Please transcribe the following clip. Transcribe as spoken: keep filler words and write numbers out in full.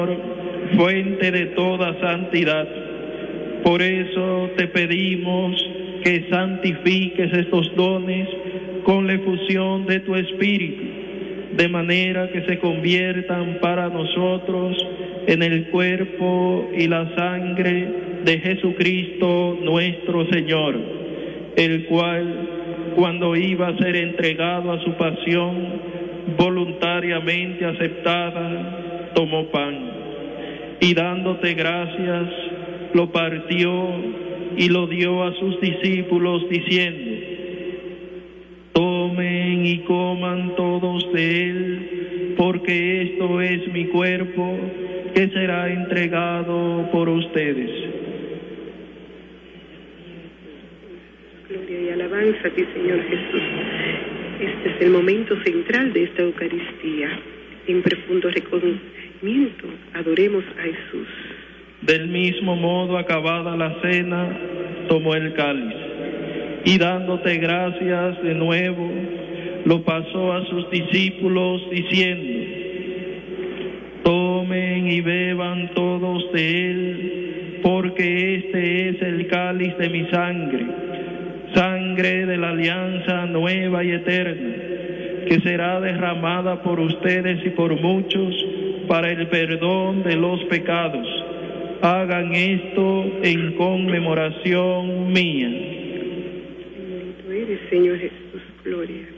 fuente de toda santidad. Por eso te pedimos que santifiques estos dones con la efusión de tu Espíritu, de manera que se conviertan para nosotros en el cuerpo y la sangre de Jesucristo nuestro Señor, el cual, cuando iba a ser entregado a su pasión voluntariamente aceptada, tomó pan y dándote gracias, lo partió y lo dio a sus discípulos diciendo: tomen y coman todos de él, porque esto es mi cuerpo que será entregado por ustedes. Gloria y alabanza a ti, Señor Jesús. Este es el momento central de esta Eucaristía. En profundo reconocimiento, adoremos a Jesús. Del mismo modo, acabada la cena, tomó el cáliz y dándote gracias de nuevo, lo pasó a sus discípulos diciendo: tomen y beban todos de él, porque este es el cáliz de mi sangre, sangre de la alianza nueva y eterna, que será derramada por ustedes y por muchos para el perdón de los pecados. Hagan esto en conmemoración mía. Bendito eres, Señor Jesús, gloria.